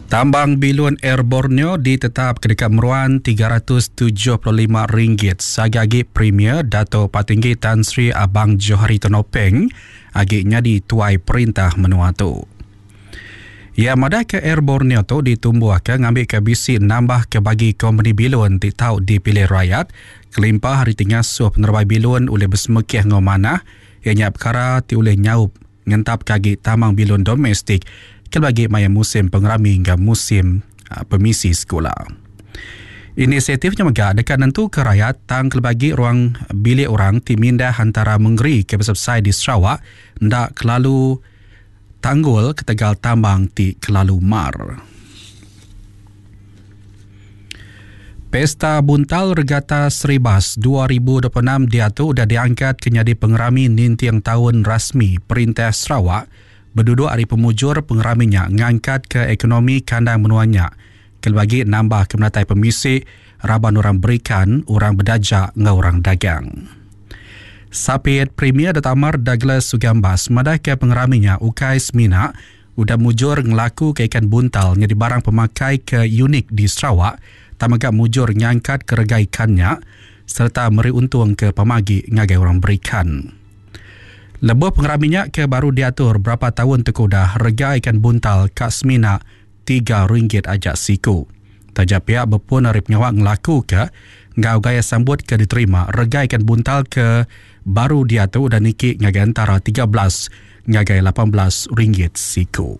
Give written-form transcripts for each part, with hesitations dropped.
Tambang Bilun Air Borneo ditetap kedekat meruan RM375 sagagi Premier Dato' Patinggi Tan Sri Abang Johari Tonopeng agaknya dituai perintah menua tu. Ya, madah ke Air Borneo tu ditumbuhkan ngambil ke bisi nambah ke bagi kompeni Bilun titau dipilih rakyat kelimpah hari tingasuh penerbang Bilun oleh bersemekih ngomanah ianya perkara ti oleh nyaup ngentap kagi tambang Bilun domestik kelbagi maya musim pengerami hingga musim pemisi sekolah. Inisiatifnya megak dekat nentu ke rakyat tang kelbagi ruang bilik orang ti mindah antara mengeri ke besar di Sarawak ndak kelalu tanggul ke tegal tambang ti kelalu mar. Pesta Buntal Regata Seribas 2026 diatur dah diangkat kenyadi pengerami nintiang tahun rasmi Perintah Sarawak berduduk hari pemujur pengeraminya ngangkat ke ekonomi kandang menuanya kelbagi nambah kemenatai pemisik raban orang berikan orang berdajak dengan orang dagang. Sapit Premier Dato' Amar Douglas Sugambas madah ke pengeraminya Ukai Semina udah mujur ngelaku ke ikan buntal nyadi barang pemakai ke unik di Sarawak tamagak mujur ngangkat ke rega ikannya serta meri untung ke pemagi ngagai orang berikan. Lebuh pengeraminya ke baru diatur berapa tahun tekudah rega ikan buntal Kak Semina RM3 ajak siku. Tajak pihak berpun arif nyawak ngelaku ke ngau gaya sambut ke diterima rega ikan buntal ke baru diatur dan niki ngagai antara 13 ngagai RM18 siku.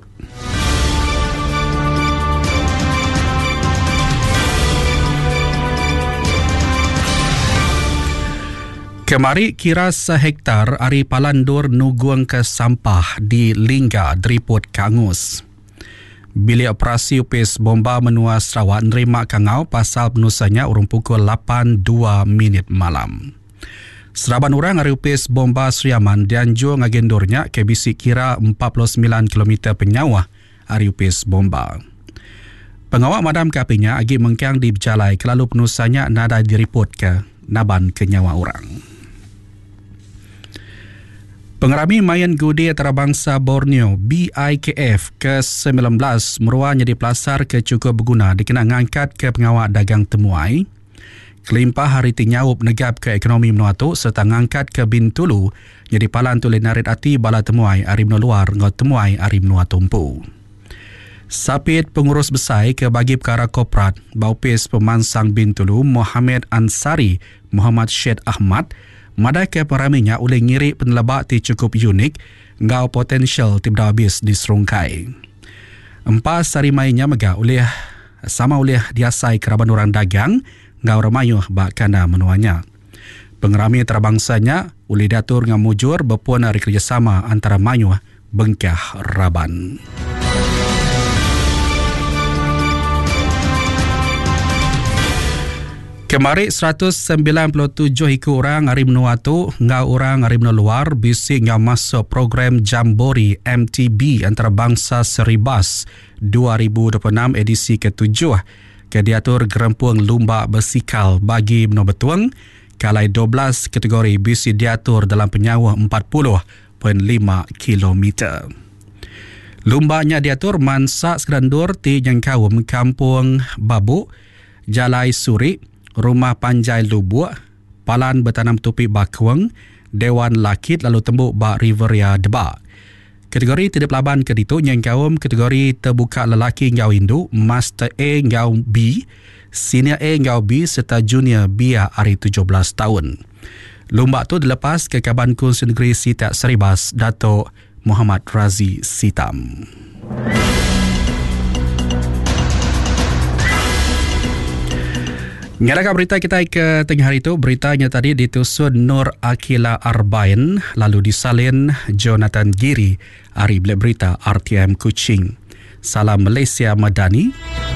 Kemari kira sehektar ari palandur nuguang ke sampah di Lingga Driput Kangus. Bilik operasi UPS Bomba Menua Sarawak nerima kangau pasal penusanya urung pukul 8.02 malam. Seraban orang ari UPS Bomba Seriaman dianjur ngagendurnya ke bisik kira 49 km penyawah ari UPS Bomba. Pengawal madam kapinya agi mengkang di berjalai kelalu penusanya nada diriput ke naban ke nyawa orang. Pengerami Mayan Gudi Antarabangsa Borneo BIKF ke-19 meruahnya dipelasar ke cukup berguna dikenang angkat ke pengawal dagang temuai. Kelimpah hari tinyaup negap ke ekonomi menuatu serta ngangkat ke Bintulu jadi palan tulis narit ati bala temuai ari menua luar ngot temuai ari menua tumpu. Sapit pengurus besar ke bagi perkara korporat Baupis Pemansang Bintulu Muhammad Ansari Muhammad Syed Ahmad madah ke peraminya oleh ngiri penelabak ti cukup unik ngau potensial ti berhabis di serungkai. Empas sari mainnya megak oleh sama oleh diasai keraban orang dagang ngau ramayuh bak kana menuanya. Pengerami antarabangsanya oleh datur ngau mujur berpuan hari kerjasama antara mayuh bengkah raban. Kemari 197 ikut orang hari menua tu ngau orang hari menua luar bisik ngau masuk program Jambori MTB Antarabangsa Seribas 2026 edisi ke-7 ke diatur gerempung lumba bersikal bagi menua betuang kalai 12 kategori bisik diatur dalam penyawah 40.5 km. Lumbanya diatur mansak sekerandur ti jangkauan Kampung Babuk, Jalai Suri, Rumah Panjai Lubuk, Palan Bertanam Tupik Bakweng, Dewan Lakit lalu tembuk Bak Riveria Debak. Kategori tidak pelaban ke ditu yang kaum kategori terbuka lelaki ngau Hindu, Master A ngau B, Senior A ngau B serta Junior B hari 17 tahun. Lomba tu dilepas ke Kaban Kunsi Negeri Sitat Seribas, Dato' Muhammad Razi Sitam. Ngadakan berita kita ke tengah hari itu, beritanya tadi ditusun Nur Akila Arbain, lalu disalin Jonathan Giri, Ari Blek Berita RTM Kuching. Salam Malaysia Madani.